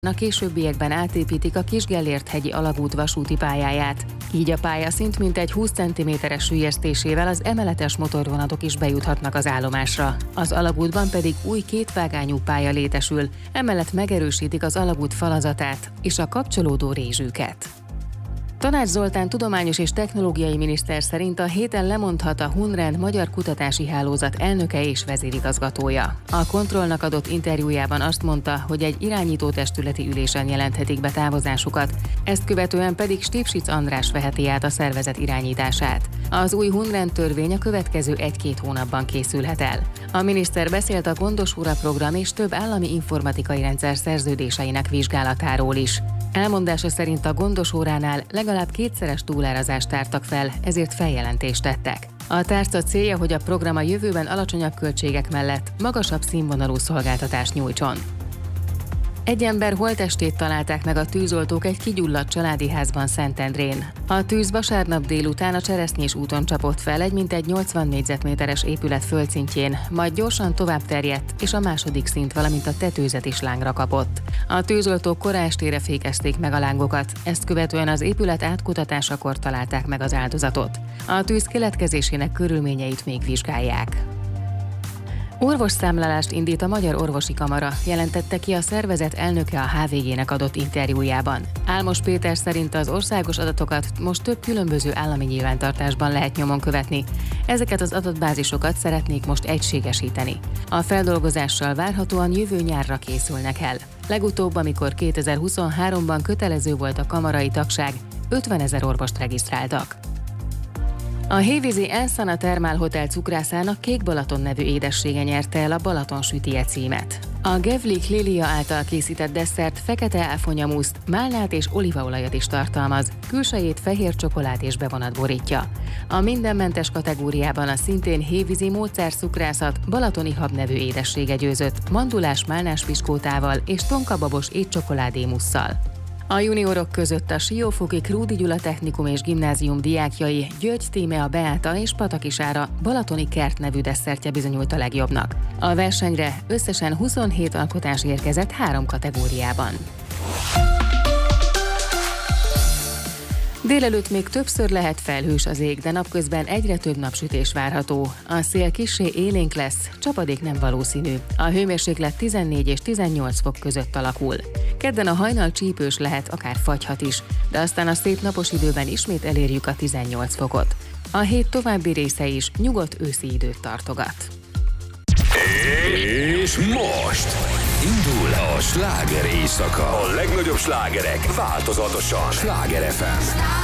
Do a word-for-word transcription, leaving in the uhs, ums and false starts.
A későbbiekben átépítik a Kis-Gellért-hegyi alagút vasúti pályáját. Így a pályaszint mintegy húsz centiméteres süllyesztésével az emeletes motorvonatok is bejuthatnak az állomásra. Az alagútban pedig új kétvágányú pálya létesül, emellett megerősítik az alagút falazatát és a kapcsolódó rézsűket. Tanács Zoltán tudományos és technológiai miniszter szerint a héten lemondhat a Hunrend Magyar Kutatási Hálózat elnöke és vezérigazgatója. A Kontrollnak adott interjújában azt mondta, hogy egy irányító testületi ülésen jelenthetik be távozásukat, ezt követően pedig Stipsic András veheti át a szervezet irányítását. Az új Hunrend törvény a következő egy-két hónapban készülhet el. A miniszter beszélt a Gondos Ura program és több állami informatikai rendszer szerződéseinek vizsgálatáról is. Elmondása szerint a Gondos Óránál legalább kétszeres túlárazást tártak fel, ezért feljelentést tettek. A tárca célja, hogy a program a jövőben alacsonyabb költségek mellett magasabb színvonalú szolgáltatást nyújtson. Egy ember holttestét találták meg a tűzoltók egy kigyulladt családi házban Szentendrén. A tűz vasárnap délután a Cseresznyés úton csapott fel egy mintegy nyolcvan négyzetméteres épület földszintjén, majd gyorsan tovább terjedt, és a második szint, valamint a tetőzet is lángra kapott. A tűzoltók kora estére fékezték meg a lángokat, ezt követően az épület átkutatásakor találták meg az áldozatot. A tűz keletkezésének körülményeit még vizsgálják. Orvosszámlálást indít a Magyar Orvosi Kamara, jelentette ki a szervezet elnöke a há vé gének adott interjújában. Álmos Péter szerint az országos adatokat most több különböző állami nyilvántartásban lehet nyomon követni. Ezeket az adatbázisokat szeretnék most egységesíteni. A feldolgozással várhatóan jövő nyárra készülnek el. Legutóbb, amikor kétezer-huszonháromban kötelező volt a kamarai tagság, ötvenezer orvost regisztráltak. A hévízi Ensana Thermal Hotel cukrászának Kék Balaton nevű édessége nyerte el a Balaton sütije címet. A Gevlik Lilia által készített desszert fekete áfonyamúszt, málnát és olívaolajat is tartalmaz, külsejét fehér csokolád és bevonat borítja. A mindenmentes kategóriában a szintén hévízi Módszer cukrászat balatoni hab nevű édessége győzött, mandulás málnás piskótával és tonkababos étcsokoládémusszal. A juniorok között a Siófoki Krúdy Gyula Technikum és Gimnázium diákjai György Tímea Beáta és Pataki Sára balatoni kert nevű desszertje bizonyult a legjobbnak. A versenyre összesen huszonhét alkotás érkezett három kategóriában. Délelőtt még többször lehet felhős az ég, de napközben egyre több napsütés várható. A szél kissé élénk lesz, csapadék nem valószínű. A hőmérséklet tizennégy és tizennyolc fok között alakul. Kedden a hajnal csípős lehet, akár fagyhat is, de aztán a szép napos időben ismét elérjük a tizennyolc fokot. A hét további része is nyugodt őszi időt tartogat. És most indul a sláger éjszaka. A legnagyobb slágerek változatosan. Sláger ef em.